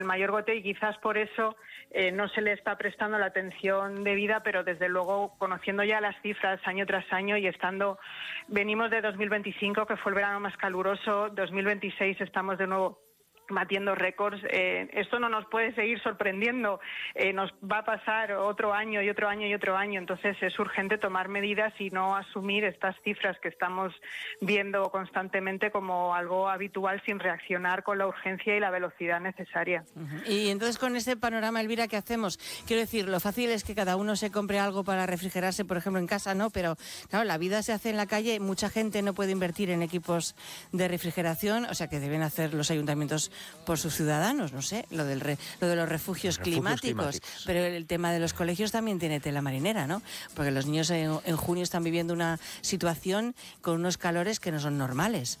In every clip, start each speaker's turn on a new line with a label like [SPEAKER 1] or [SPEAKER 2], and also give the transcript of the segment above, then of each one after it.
[SPEAKER 1] mayor goteo y quizás por eso no se le está prestando la atención debida, pero desde luego conociendo ya las cifras año tras año y venimos de 2025 que fue el verano más caluroso, 2026 estamos de nuevo batiendo récords, esto no nos puede seguir sorprendiendo, nos va a pasar otro año y otro año y otro año, entonces es urgente tomar medidas y no asumir estas cifras que estamos viendo constantemente como algo habitual sin reaccionar con la urgencia y la velocidad necesaria.
[SPEAKER 2] Y entonces con este panorama, Elvira, ¿qué hacemos? Quiero decir, lo fácil es que cada uno se compre algo para refrigerarse, por ejemplo, en casa, ¿no? Pero claro, la vida se hace en la calle, mucha gente no puede invertir en equipos de refrigeración, o sea que deben hacer los ayuntamientos por sus ciudadanos, no sé, lo de los refugios climáticos. Pero el tema de los colegios también tiene tela marinera, ¿no? Porque los niños en junio están viviendo una situación con unos calores que no son normales.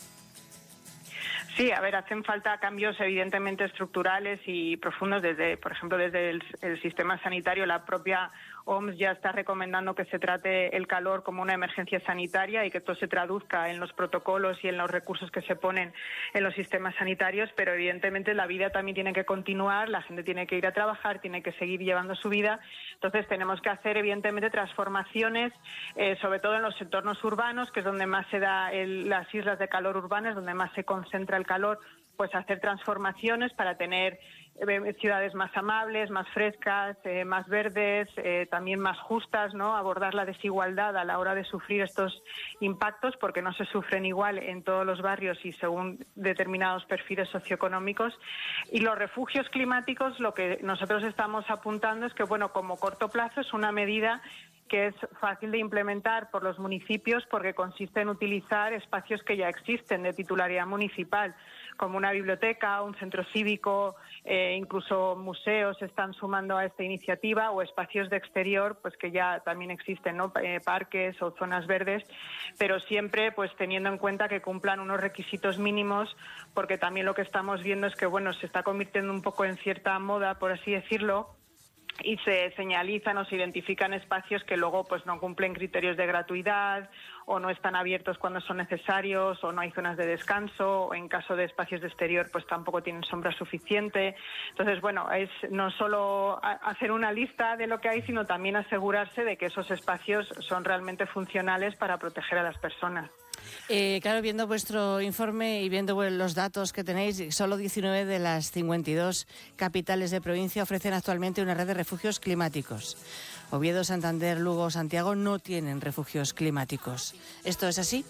[SPEAKER 1] Sí, a ver, hacen falta cambios evidentemente estructurales y profundos por ejemplo, desde el sistema sanitario. La propia OMS ya está recomendando que se trate el calor como una emergencia sanitaria y que esto se traduzca en los protocolos y en los recursos que se ponen en los sistemas sanitarios, pero evidentemente la vida también tiene que continuar, la gente tiene que ir a trabajar, tiene que seguir llevando su vida, entonces tenemos que hacer evidentemente transformaciones, sobre todo en los entornos urbanos, que es donde más se da las islas de calor urbanas, donde más se concentra el calor, pues hacer transformaciones para tener ciudades más amables, más frescas, más verdes, también más justas, ¿no? Abordar la desigualdad a la hora de sufrir estos impactos, porque no se sufren igual en todos los barrios y según determinados perfiles socioeconómicos. Y los refugios climáticos, lo que nosotros estamos apuntando es que, bueno, como corto plazo es una medida que es fácil de implementar por los municipios porque consiste en utilizar espacios que ya existen de titularidad municipal, como una biblioteca, un centro cívico, incluso museos se están sumando a esta iniciativa, o espacios de exterior pues que ya también existen, ¿no? Parques o zonas verdes, pero siempre pues teniendo en cuenta que cumplan unos requisitos mínimos, porque también lo que estamos viendo es que bueno, se está convirtiendo un poco en cierta moda, por así decirlo, y se señalizan o se identifican espacios que luego pues no cumplen criterios de gratuidad o no están abiertos cuando son necesarios o no hay zonas de descanso, o en caso de espacios de exterior pues tampoco tienen sombra suficiente. Entonces, bueno, es no solo hacer una lista de lo que hay, sino también asegurarse de que esos espacios son realmente funcionales para proteger a las personas.
[SPEAKER 2] Claro, viendo vuestro informe y viendo los datos que tenéis, solo 19 de las 52 capitales de provincia ofrecen actualmente una red de refugios climáticos. Oviedo, Santander, Lugo, Santiago no tienen refugios climáticos. ¿Esto es así?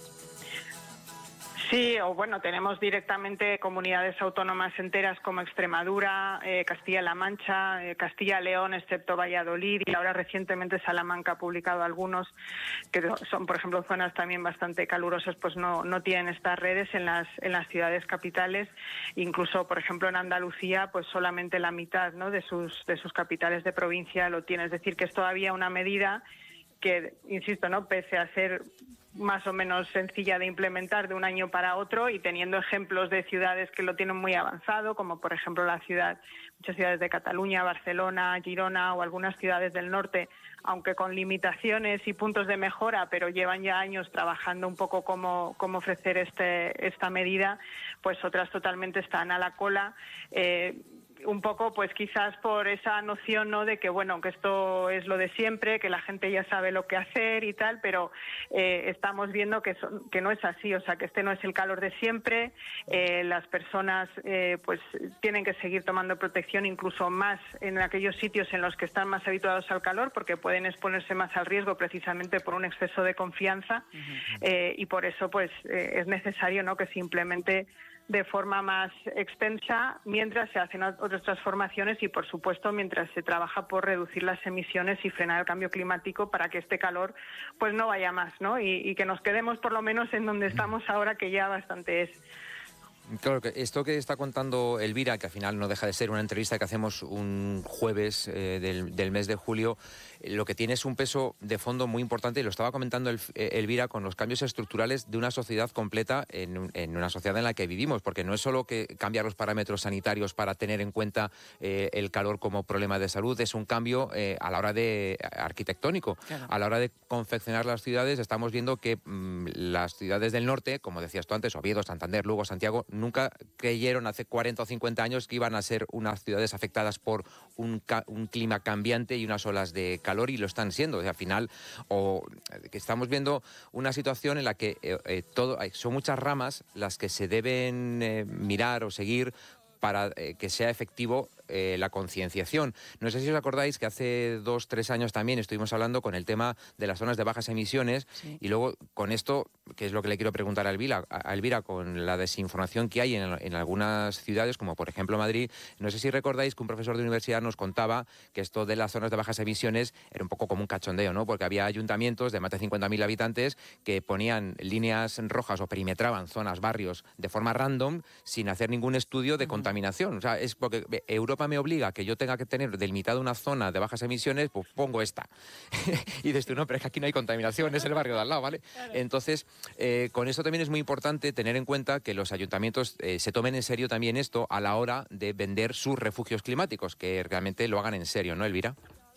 [SPEAKER 1] Sí, o bueno, tenemos directamente comunidades autónomas enteras como Extremadura, Castilla-La Mancha, Castilla-León, excepto Valladolid, y ahora recientemente Salamanca ha publicado algunos que son, por ejemplo, zonas también bastante calurosas, pues no tienen estas redes en las ciudades capitales. Incluso, por ejemplo, en Andalucía, pues solamente la mitad, ¿no?, de sus capitales de provincia lo tiene. Es decir, que es todavía una medida que, insisto, no, pese a ser más o menos sencilla de implementar de un año para otro y teniendo ejemplos de ciudades que lo tienen muy avanzado, como por ejemplo muchas ciudades de Cataluña, Barcelona, Girona o algunas ciudades del norte, aunque con limitaciones y puntos de mejora, pero llevan ya años trabajando un poco cómo ofrecer esta medida, pues otras totalmente están a la cola. Un poco pues quizás por esa noción, ¿no?, de que bueno, que esto es lo de siempre, que la gente ya sabe lo que hacer y tal, pero estamos viendo que no es así, o sea, que este no es el calor de siempre. Las personas pues tienen que seguir tomando protección, incluso más en aquellos sitios en los que están más habituados al calor, porque pueden exponerse más al riesgo precisamente por un exceso de confianza. Y por eso pues es necesario, ¿no?, que se implemente de forma más extensa mientras se hacen otras transformaciones y, por supuesto, mientras se trabaja por reducir las emisiones y frenar el cambio climático para que este calor pues no vaya más, ¿no? Y que nos quedemos por lo menos en donde estamos ahora, que ya bastante es.
[SPEAKER 3] Claro, que esto que está contando Elvira, que al final no deja de ser una entrevista que hacemos un jueves del mes de julio, lo que tiene es un peso de fondo muy importante, y lo estaba comentando Elvira, con los cambios estructurales de una sociedad completa en una sociedad en la que vivimos, porque no es solo que cambiar los parámetros sanitarios para tener en cuenta el calor como problema de salud, es un cambio a la hora de arquitectónico. Claro. A la hora de confeccionar las ciudades estamos viendo que las ciudades del norte, como decías tú antes, Oviedo, Santander, Lugo, Santiago, nunca creyeron hace 40 o 50 años que iban a ser unas ciudades afectadas por un clima cambiante y unas olas de calor, y lo están siendo. O sea, al final, que estamos viendo una situación en la que son muchas ramas las que se deben mirar o seguir para que sea efectivo la concienciación. No sé si os acordáis que hace 2 o 3 años también estuvimos hablando con el tema de las zonas de bajas emisiones, y luego con esto, que es lo que le quiero preguntar a Elvira, con la desinformación que hay en algunas ciudades, como por ejemplo Madrid. No sé si recordáis que un profesor de universidad nos contaba que esto de las zonas de bajas emisiones era un poco como un cachondeo, ¿no? Porque había ayuntamientos de más de 50.000 habitantes que ponían líneas rojas o perimetraban zonas, barrios, de forma random, sin hacer ningún estudio de contaminación. O sea, es porque Europa me obliga a que yo tenga que tener delimitada una zona de bajas emisiones, pues pongo esta. Y dices tú, no, pero es que aquí no hay contaminación, es el barrio de al lado, ¿vale? Claro. Entonces, con esto también es muy importante tener en cuenta que los ayuntamientos se tomen en serio también esto a la hora de vender sus refugios climáticos, que realmente lo hagan en serio, ¿no, Elvira?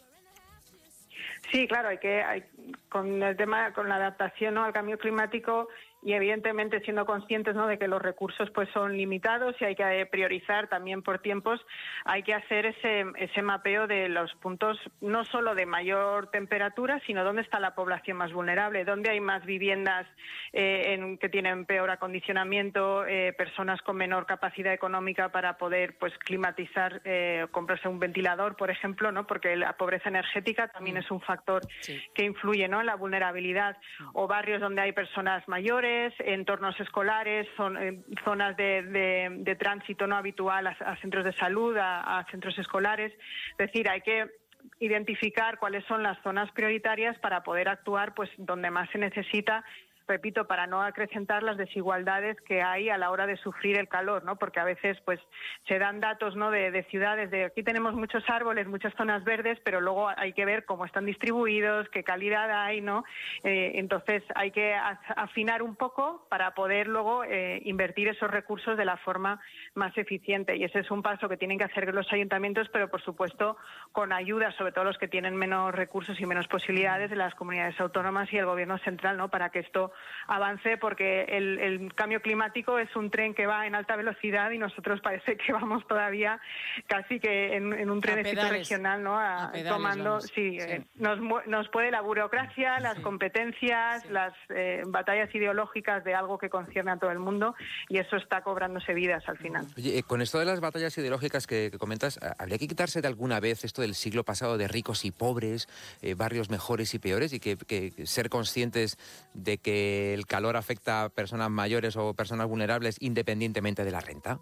[SPEAKER 1] Sí, claro, con el tema, con la adaptación, ¿no?, al cambio climático, y evidentemente siendo conscientes, ¿no?, de que los recursos pues son limitados y hay que priorizar también por tiempos, hay que hacer ese mapeo de los puntos no solo de mayor temperatura, sino dónde está la población más vulnerable, dónde hay más viviendas que tienen peor acondicionamiento, personas con menor capacidad económica para poder pues climatizar, comprarse un ventilador, por ejemplo, ¿no?, porque la pobreza energética también es un factor que influye, ¿no?, en la vulnerabilidad, o barrios donde hay personas mayores, entornos escolares, zonas de tránsito no habitual a centros de salud, a centros escolares. Es decir, hay que identificar cuáles son las zonas prioritarias para poder actuar pues donde más se necesita, repito, para no acrecentar las desigualdades que hay a la hora de sufrir el calor, ¿no? Porque a veces pues se dan datos, ¿no?, de ciudades, de aquí tenemos muchos árboles, muchas zonas verdes, pero luego hay que ver cómo están distribuidos, qué calidad hay, ¿no? Entonces hay que afinar un poco para poder luego invertir esos recursos de la forma más eficiente, y ese es un paso que tienen que hacer los ayuntamientos, pero por supuesto con ayuda, sobre todo los que tienen menos recursos y menos posibilidades, de las comunidades autónomas y el gobierno central, ¿no?, para que esto avance, porque el cambio climático es un tren que va en alta velocidad y nosotros parece que vamos todavía casi que en un trenecito regional, ¿no?, tomando, nos puede la burocracia, las competencias, las batallas ideológicas de algo que concierne a todo el mundo, y eso está cobrándose vidas al final.
[SPEAKER 3] Oye, con esto de las batallas ideológicas que comentas, ¿habría que quitarse de alguna vez esto del siglo pasado de ricos y pobres, barrios mejores y peores, y que ser conscientes de que el calor afecta a personas mayores o personas vulnerables independientemente de la renta?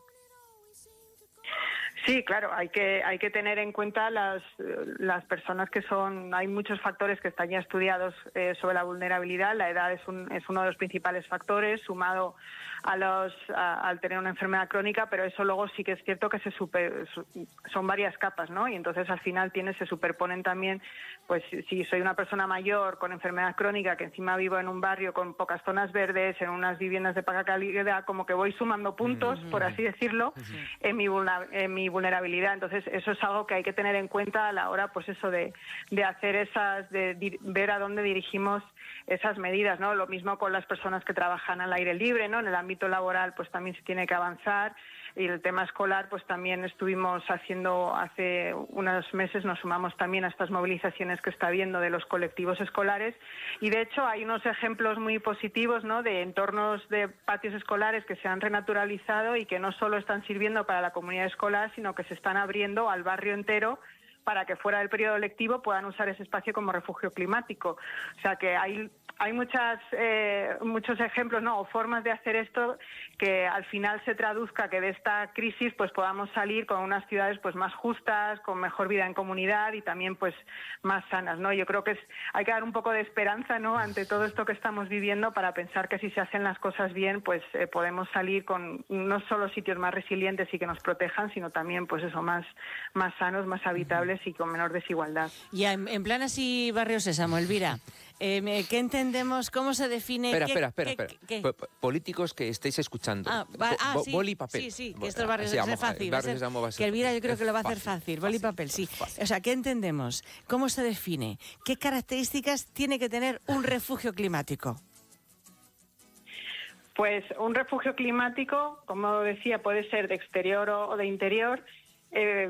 [SPEAKER 1] Sí, claro, hay que tener en cuenta las personas que son. Hay muchos factores que están ya estudiados sobre la vulnerabilidad. La edad es uno de los principales factores, sumado al tener una enfermedad crónica, pero eso luego sí que es cierto que son varias capas, ¿no? Y entonces al final se superponen también, pues si soy una persona mayor con enfermedad crónica, que encima vivo en un barrio con pocas zonas verdes, en unas viviendas de poca calidad, como que voy sumando puntos, por así decirlo, en mi vulnerabilidad. Entonces eso es algo que hay que tener en cuenta a la hora, pues eso de hacer ver a dónde dirigimos esas medidas, ¿no? Lo mismo con las personas que trabajan al aire libre, ¿no? En el ámbito laboral pues también se tiene que avanzar, y el tema escolar pues también estuvimos haciendo hace unos meses, nos sumamos también a estas movilizaciones que está habiendo de los colectivos escolares, y de hecho hay unos ejemplos muy positivos, ¿no?, de entornos de patios escolares que se han renaturalizado y que no solo están sirviendo para la comunidad escolar, sino que se están abriendo al barrio entero para que fuera del periodo lectivo puedan usar ese espacio como refugio climático. O sea que hay muchos ejemplos, ¿no?, o formas de hacer esto, que al final se traduzca que de esta crisis pues podamos salir con unas ciudades pues más justas, con mejor vida en comunidad y también pues más sanas, ¿no? Yo creo que hay que dar un poco de esperanza, ¿no?, ante todo esto que estamos viviendo, para pensar que si se hacen las cosas bien pues podemos salir con no solo sitios más resilientes y que nos protejan, sino también pues eso, más sanos, más habitables y con menor desigualdad.
[SPEAKER 2] Ya, en plan así, Barrio Sésamo, Elvira, ¿qué entendemos? ¿Cómo se define?
[SPEAKER 3] Espera. Políticos que estéis escuchando.
[SPEAKER 2] Sí.
[SPEAKER 3] Boli y papel.
[SPEAKER 2] Sí, que esto es Barrio Sésamo, es fácil. Que Elvira yo creo que lo va a hacer fácil. Boli y papel, sí. O sea, ¿qué entendemos? ¿Cómo se define? ¿Qué características tiene que tener un refugio climático?
[SPEAKER 1] Pues un refugio climático, como decía, puede ser de exterior o de interior.